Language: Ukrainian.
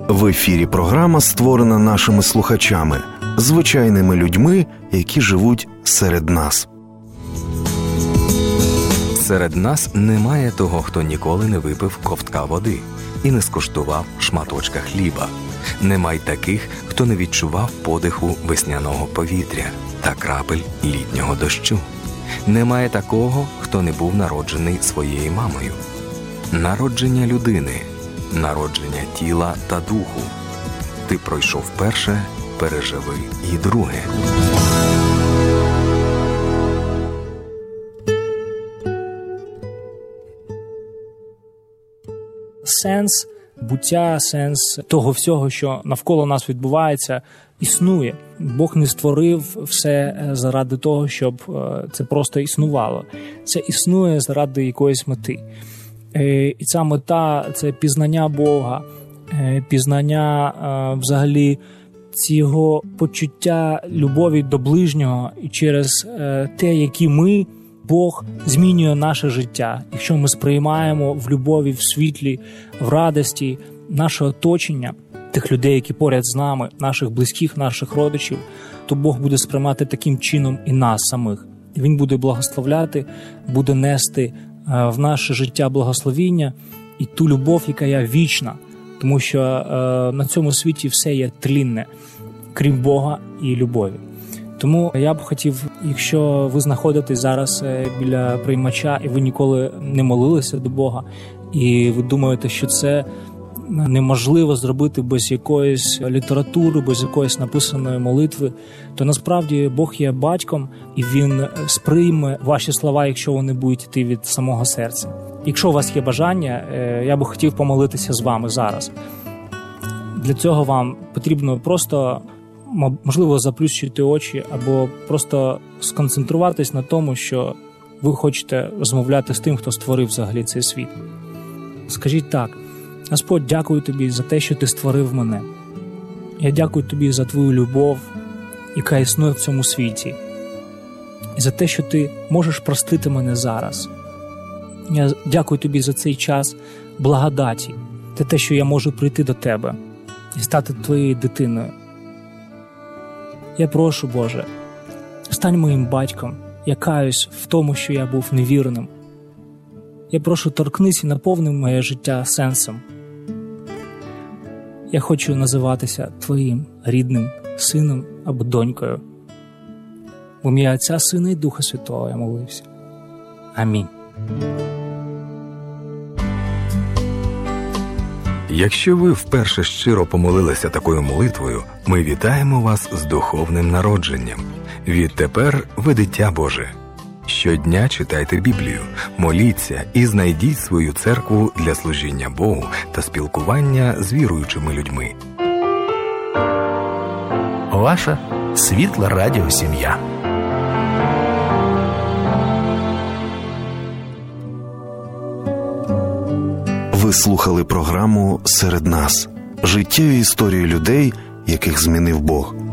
В ефірі програма, створена нашими слухачами, звичайними людьми, які живуть серед нас. Серед нас немає того, хто ніколи не випив ковтка води і не скуштував шматочка хліба. Немає таких, хто не відчував подиху весняного повітря та крапель літнього дощу. Немає такого, хто не був народжений своєю мамою. Народження людини, народження тіла та духу. Ти пройшов перше, переживи і друге. Сенс буття, сенс того всього, що навколо нас відбувається, існує. Бог не створив все заради того, щоб це просто існувало. Це існує заради якоїсь мети. І ця мета – це пізнання Бога, пізнання взагалі цього почуття любові до ближнього, і через те, які ми, Бог змінює наше життя. Якщо ми сприймаємо в любові, в світлі, в радості наше оточення, тих людей, які поряд з нами, наших близьких, наших родичів, то Бог буде сприймати таким чином і нас самих. І Він буде благословляти, буде нести в наше життя благословіння і ту любов, яка є вічна. Тому що на цьому світі все є тлінне, крім Бога і любові. Тому я б хотів, якщо ви знаходитесь зараз біля приймача і ви ніколи не молилися до Бога, і ви думаєте, що це неможливо зробити без якоїсь літератури, без якоїсь написаної молитви, то насправді Бог є батьком, і Він сприйме ваші слова, якщо вони будуть йти від самого серця. Якщо у вас є бажання, я би хотів помолитися з вами зараз. Для цього вам потрібно просто, можливо, заплющити очі або просто сконцентруватись на тому, що ви хочете розмовляти з тим, хто створив взагалі цей світ. Скажіть так: Господь, дякую Тобі за те, що Ти створив мене. Я дякую Тобі за Твою любов, яка існує в цьому світі. І за те, що Ти можеш простити мене зараз. Я дякую Тобі за цей час благодаті, за те, що я можу прийти до Тебе і стати Твоєю дитиною. Я прошу, Боже, стань моїм батьком. Я каюсь в тому, що я був невірним. Я прошу, торкнись і наповни моє життя сенсом. Я хочу називатися Твоїм рідним сином або донькою. В ім'я Отця, Сина і Духа Святого я молився. Амінь. Якщо ви вперше щиро помолилися такою молитвою, ми вітаємо вас з духовним народженням. Відтепер ви дитя Боже. Щодня читайте Біблію, моліться і знайдіть свою церкву для служіння Богу та спілкування з віруючими людьми. Ваша світла радіосім'я. Ви слухали програму «Серед нас» – життєві історії людей, яких змінив Бог.